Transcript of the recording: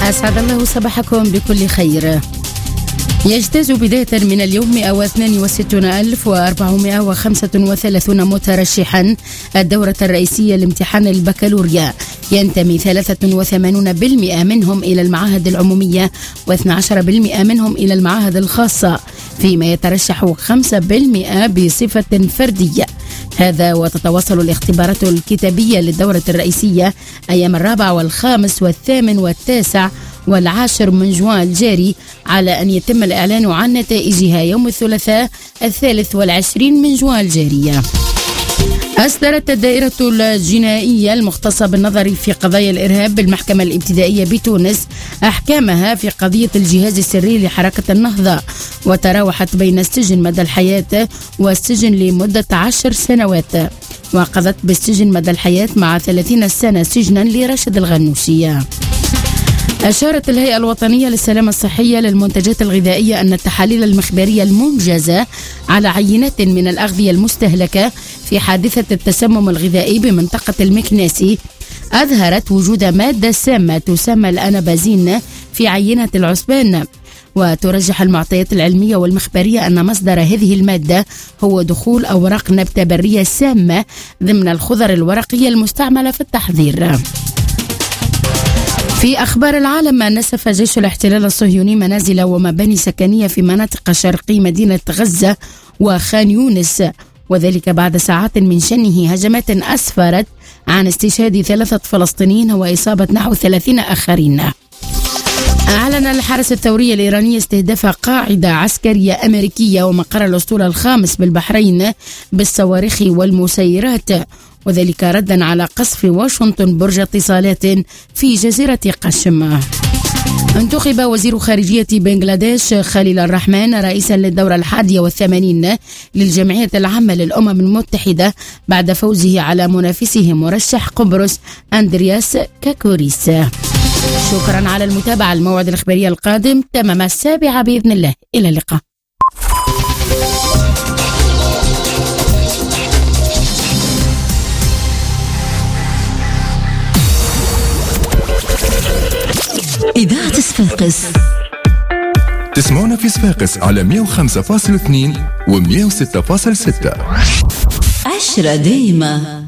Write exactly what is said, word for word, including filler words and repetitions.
أسعد الله صباحكم بكل خير. يجتاز بداية من اليوم مئة واثنين وستين ألف وأربعمئة وخمسة وثلاثين مترشحا الدورة الرئيسية لامتحان البكالوريا، ينتمي ثلاثة وثمانين بالمئة منهم إلى المعاهد العمومية واثني عشر بالمئة منهم إلى المعاهد الخاصة، فيما يترشح خمسة بالمئة بصفة فردية. هذا وتتواصل الاختبارات الكتابية للدورة الرئيسية أيام الرابع والخامس والثامن والتاسع والعاشر من جوان الجاري، على أن يتم الإعلان عن نتائجها يوم الثلاثاء الثالث والعشرين من جوان الجارية. أصدرت الدائرة الجنائية المختصة بالنظر في قضايا الإرهاب بالمحكمة الابتدائية بتونس أحكامها في قضية الجهاز السري لحركة النهضة، وتراوحت بين السجن مدى الحياة والسجن لمدة عشر سنوات، وقضت بالسجن مدى الحياة مع ثلاثين سنة سجنا لرشد الغنوشية. أشارت الهيئة الوطنية للسلامة الصحية للمنتجات الغذائية أن التحاليل المخبرية المنجزة على عينات من الأغذية المستهلكة في حادثة التسمم الغذائي بمنطقة المكناسي أظهرت وجود مادة سامة تسمى الأنابازين في عينة العسبان، وترجح المعطيات العلمية والمخبرية أن مصدر هذه المادة هو دخول أوراق نبتة برية سامة ضمن الخضر الورقية المستعملة في التحضير. في أخبار العالم، نسف جيش الاحتلال الصهيوني منازل ومباني سكنية في مناطق شرقي مدينة غزة وخان يونس، وذلك بعد ساعات من شنه هجمات أسفرت عن استشهاد ثلاثة فلسطينيين وإصابة نحو ثلاثين آخرين. أعلن الحرس الثوري الإيراني استهداف قاعدة عسكرية أمريكية ومقر الأسطول الخامس بالبحرين بالصواريخ والمسيرات، وذلك ردا على قصف واشنطن برج اتصالات في جزيرة قشم. انتخب وزير خارجية بنغلاديش خليل الرحمن رئيسا للدورة الحادية والثمانين للجمعية العامة للأمم المتحدة بعد فوزه على منافسه مرشح قبرص أندرياس كاكوريس. شكرا على المتابعة. الموعد الإخباري القادم تمام السابعة بإذن الله. إلى اللقاء. إذاعة صفاقس تسمعونا في صفاقس على مئة وخمسة فاصلة اثنين و مئة وستة فاصلة ستة. عشرة دايمة.